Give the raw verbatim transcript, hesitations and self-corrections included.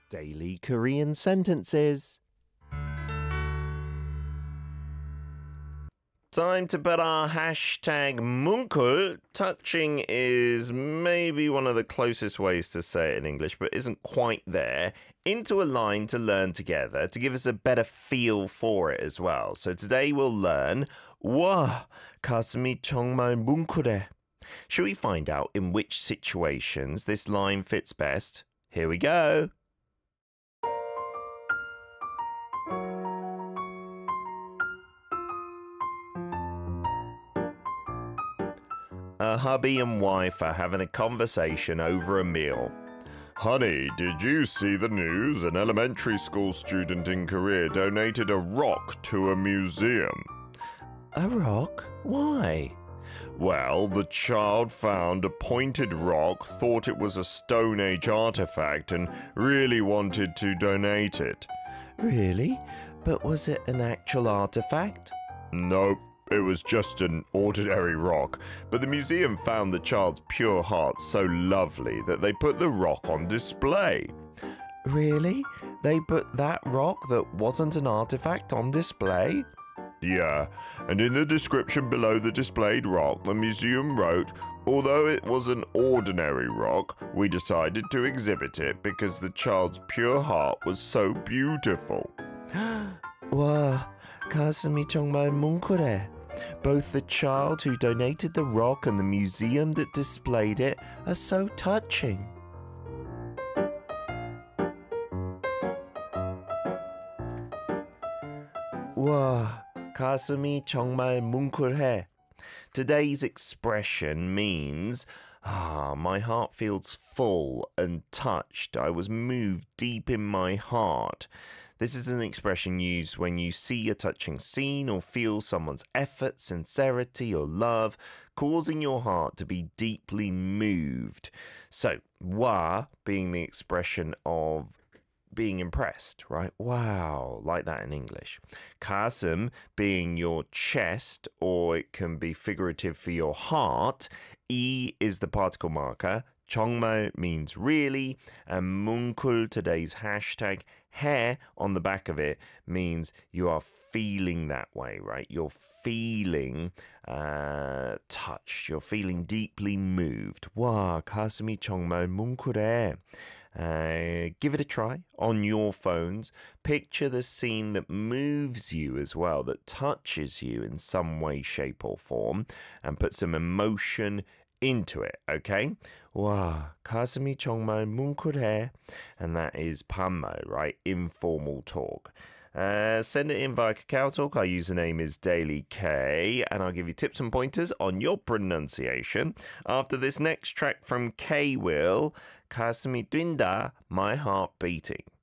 Daily Korean sentences. Time to put our hashtag 뭉클. Touching is maybe one of the closest ways to say it in English, but isn't quite there, into a line to learn together to give us a better feel for it as well. So today we'll learn 와, 가슴이 정말 뭉클해. Shall we find out in which situations this line fits best? Here we go. A hubby and wife are having a conversation over a meal. Honey, did you see the news? An elementary school student in Korea donated a rock to a museum. A rock? Why? Well, the child found a pointed rock, thought it was a Stone Age artifact, and really wanted to donate it. Really? But was it an actual artifact? Nope. It was just an ordinary rock, but the museum found the child's pure heart so lovely that they put the rock on display. Really? They put that rock that wasn't an artifact on display? Yeah, and in the description below the displayed rock, the museum wrote, although it was an ordinary rock, we decided to exhibit it because the child's pure heart was so beautiful. 와, 가슴이 정말 뭉클해. Both the child who donated the rock and the museum that displayed it are so touching. 와, 가슴이 정말 뭉클해. Today's expression means, ah, my heart feels full and touched. I was moved deep in my heart. This is an expression used when you see a touching scene or feel someone's effort, sincerity, or love, causing your heart to be deeply moved. So, wa being the expression of being impressed, right? Wow, like that in English. 가슴 being your chest, or it can be figurative for your heart. E is the particle marker. 정말 means really, and 뭉클, today's hashtag, hair on the back of it means you are feeling that way, right? You're feeling uh, touched. You're feeling deeply moved. 와, 가슴이 정말 뭉클해. Uh, give it a try on your phones. Picture the scene that moves you as well, that touches you in some way, shape, or form, and put some emotion into it, okay? 와, 가슴이 정말 뭉클해. And that is 반말, right? Informal talk. Uh, send it in via Kakao Talk. Our username is DailyK, and I'll give you tips and pointers on your pronunciation after this next track from K-Will, 가슴이 뛴다, my heart beating.